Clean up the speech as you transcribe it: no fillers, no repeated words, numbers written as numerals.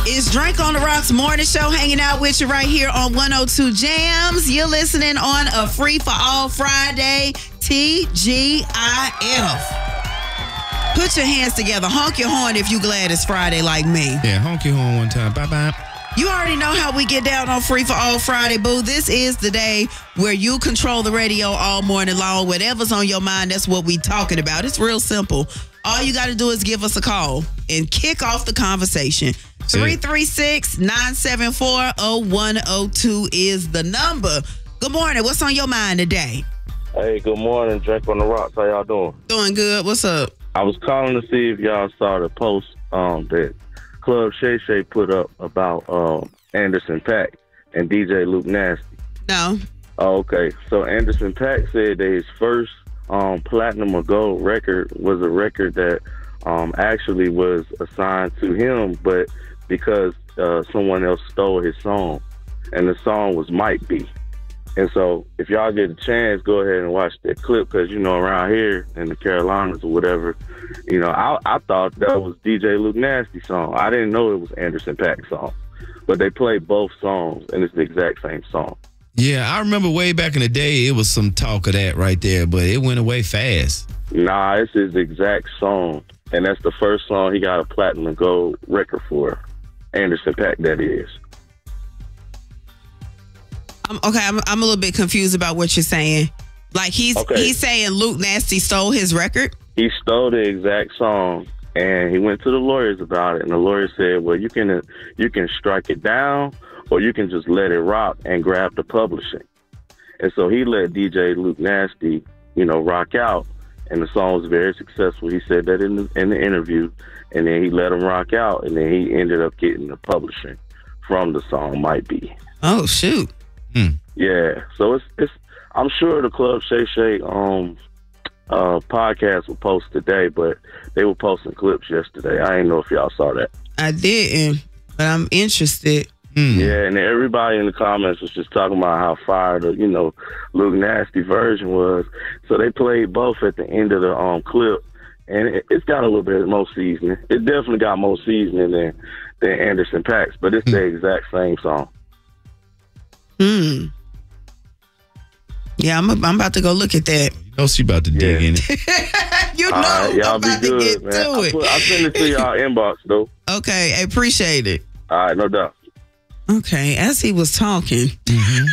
It's Drink on the Rocks morning show, hanging out with you right here on 102 Jams. You're listening on a Free for All Friday, TGIF. Put your hands together. Honk your horn if you glad it's Friday like me. Yeah, honk your horn one time. Bye-bye. You already know how we get down on Free for All Friday, boo. This is the day where you control the radio all morning long. Whatever's on your mind, that's what we talking about. It's real simple. All you got to do is give us a call and kick off the conversation. 336-974-0102 is the number. Good morning. What's on your mind today? Hey, good morning. Drink on the Rocks. How y'all doing? Doing good. What's up? I was calling to see if y'all saw the post that Club Shay Shay put up about Anderson .Paak and DJ Luke Nasty. No. Oh, okay. So Anderson .Paak said that his first platinum or gold record was a record that actually was assigned to him, but because someone else stole his song, and the song was Might Be. And so if y'all get a chance, go ahead and watch that clip, because, you know, around here in the Carolinas or whatever, you know, I thought that was DJ Luke Nasty's song. I didn't know it was Anderson .Paak's song, but they played both songs, and it's the exact same song. Yeah, I remember way back in the day, it was some talk of that right there, but it went away fast. Nah, it's his exact song, and that's the first song he got a platinum and gold record for. Anderson .Paak, that is. I'm a little bit confused about what you're saying. Like he's saying Luke Nasty stole his record? He stole the exact song, and he went to the lawyers about it, and the lawyer said, well, you can strike it down, or you can just let it rock and grab the publishing. And so he let DJ Luke Nasty, you know, rock out, and the song was very successful. He said that in the interview, and then he let him rock out, and then he ended up getting the publishing from the song Might Be. Oh, shoot. Yeah, so it's I'm sure the Club Shay Shay podcast will post today, but they were posting clips yesterday. I didn't know if y'all saw that. I didn't, but I'm interested. Yeah, and everybody in the comments was just talking about how fire the, you know, Luke Nasty version was. So they played both at the end of the clip, and it's got a little bit more seasoning. It definitely got more seasoning than Anderson .Paak's, but it's the exact same song. Yeah, I'm about to go look at that. You know she about to dig in it. You know, y'all I'm about be good, to get man. to it. I'll send it to y'all inbox, though. Okay, I appreciate it. All right, no doubt. Okay, as he was talking,